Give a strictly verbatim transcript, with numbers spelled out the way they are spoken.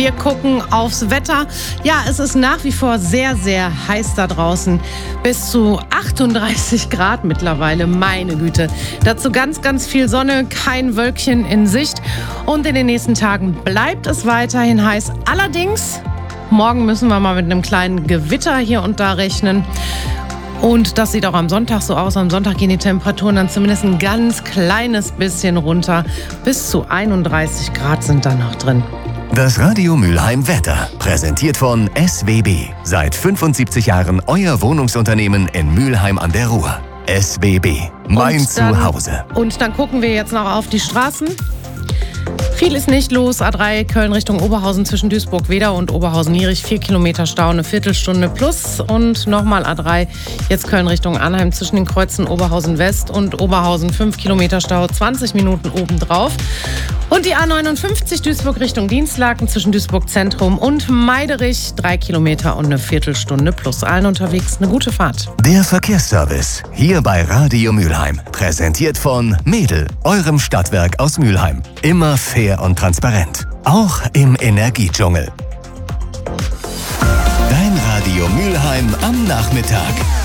Wir gucken aufs Wetter. Ja, es ist nach wie vor sehr, sehr heiß da draußen. Bis zu achtunddreißig Grad mittlerweile, meine Güte. Dazu ganz, ganz viel Sonne, kein Wölkchen in Sicht. Und in den nächsten Tagen bleibt es weiterhin heiß. Allerdings, morgen müssen wir mal mit einem kleinen Gewitter hier und da rechnen. Und das sieht auch am Sonntag so aus. Am Sonntag gehen die Temperaturen dann zumindest ein ganz kleines bisschen runter. Bis zu einunddreißig Grad sind da noch drin. Das Radio Mülheim Wetter, präsentiert von S W B. Seit fünfundsiebzig Jahren euer Wohnungsunternehmen in Mülheim an der Ruhr. S W B, mein Und dann- Zuhause. Und dann gucken wir jetzt noch auf die Straßen. Viel ist nicht los. A drei Köln Richtung Oberhausen zwischen Duisburg-Wedau und Oberhausen-Nierich. Vier Kilometer Stau, eine Viertelstunde plus. Und nochmal A drei, jetzt Köln Richtung Arnheim zwischen den Kreuzen Oberhausen-West und Oberhausen. Fünf Kilometer Stau, zwanzig Minuten obendrauf. Und die A neunundfünfzig Duisburg Richtung Dienstlaken zwischen Duisburg-Zentrum und Meiderich. Drei Kilometer und eine Viertelstunde plus. Allen unterwegs eine gute Fahrt. Der Verkehrsservice, hier bei Radio Mülheim. Präsentiert von Mädel, eurem Stadtwerk aus Mülheim. Immer fair und transparent. Auch im Energiedschungel. Dein Radio Mülheim am Nachmittag.